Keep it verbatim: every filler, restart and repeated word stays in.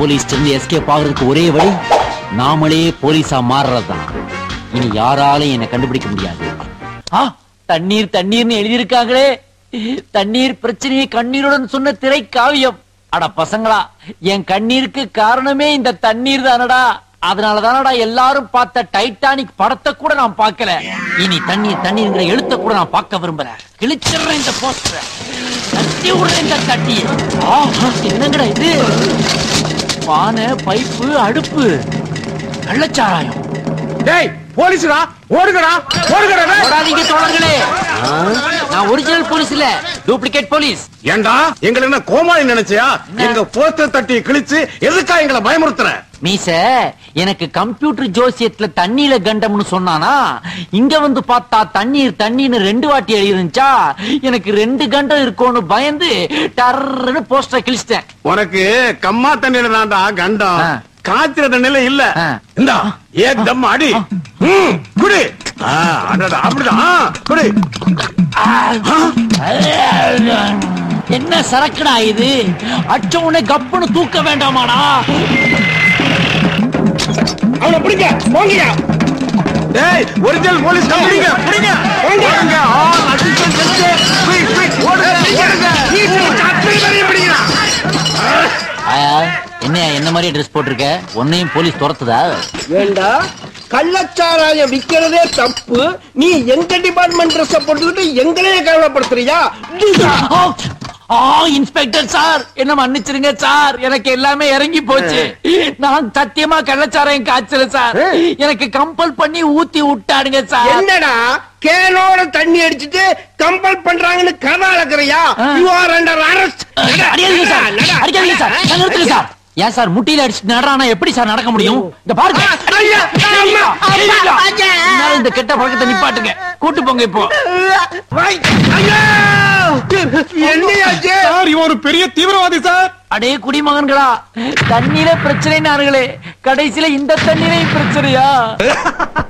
Police இருந்து escape ஆகுறதுக்கு ஒரே வழி நாமளே போலீஸா மாறுறதுதான். இனி யாராலும் என்ன கண்டுபிடிக்க முடியாது. தண்ணீர் தண்ணீர்னு எழுதியிருக்காங்களே, தண்ணீர் பிரச்சனையை கண்ணீருடன் சொன்ன திரை காவியம். அட பசங்களா, என் கண்ணீருக்கு காரணமே இந்த தண்ணீர் தானடா. அதனாலதானடா எல்லாரும் பார்த்த டைட்டானிக் படத்தை கூட நான் பார்க்கல. இனி தண்ணீர் தண்ணீர்ங்கிற எழுத்த கூட நான் பார்க்க விரும்புறேன். கிழிச்சிடுறேன் இந்த போஸ்டரை, தட்டி விடுறேன் இந்த தட்டி. என்னங்கடா இது? பானை, பைப்பு, அடுப்பு, கள்ளச்சாராயம். டேய் போலீஸ்டா, ஓடுங்கடா ஓடுங்கடா. ஓடாதீங்க தோழர்களே, நான் ஒரிஜினல் போலீஸ் இல்ல, டூப்ளிகேட் போலீஸ். ஏண்டா எங்களை என்ன கோமாளி நினைச்சியா? எங்க போஸ்டர் தட்டி கிழிச்சு எதுக்கா எங்களை பயமுறுத்துற? மீச, எனக்கு கம்ப்யூட்டர் ஜோசியத்துல தண்ணீர கண்டம்னு சொன்னானா, இங்க வந்து பார்த்தா தண்ணீர் தண்ணீர்னு ரெண்டு வாட்டி எழுதிருந்துச்சா, எனக்கு ரெண்டு கண்டம் இருக்கும்னு பயந்து டர்ன்னு போஸ்டர் கிழிச்சிட்டேன். உனக்கு கம்மா தண்ணியில தான்டா கண்டம், காய்ச்சற தண்ணியில இல்ல. இந்தா ஏதம் அடி குடி. அப்படிதான் குடி. என்ன சரக்குடா இது? அச்ச உடனே கப்புன்னு தூக்க வேண்டாமாடா? அவனை பிடிங்க, போங்கயா. டேய் ஒரிஜினல் போலீஸ் கம்பெனிங்க, பிடிங்க போங்க. ஆ அசிஸ்டன்ட் செஞ்சு குயிக் குயிக் ஓடுங்க ஓடுங்க. நீ சட்டை மாதிரி பிடிங்க. ஆயா, என்ன என்ன மாதிரி ட்ரெஸ் போட்டிருக்க? உன்னையும் போலீஸ் துரத்துதா? ஏண்டா கள்ளச்சாராயம் விக்கிறதே தப்பு, நீ எங்க டிபார்ட்மெண்ட் ட்ரெஸ் போட்டுக்கிட்டு எங்களையே கவலைப்படுத்துறியா? இன்ஸ்பெக்டர் சார், என்ன மன்னிச்சிருங்க சார், எனக்கு எல்லாமே இறங்கி போச்சு. நான் சத்தியமா கள்ளச்சாராயம் காய்ச்சல சார், எனக்கு கம்பல் பண்ணி ஊத்தி விட்டாடுங்க சார். என்னடா கேனோட தண்ணி அடிச்சிட்டு கம்பல் பண்றாங்கன்னு கதை அளக்குறியா? You are under arrest. அடிக்காதீங்க சார், அடிக்காதீங்க சார், நிறுத்துங்க சார். ஏன் சார் முட்டியில அடிச்சு நடறானா எப்படி சார் நடக்க முடியும்? இந்த பாருங்க, இந்த கெட்ட பழக்கத்தை நிப்பாட்டுங்க, கூட்டு போங்க இப்போ. ஒரு பெரிய தீவிரவாதி சார். அடே குடிமகன்களா, தண்ணீர பிரச்சனை நார்களே, கடைசியில இந்த தண்ணீரை பிரச்சனையா?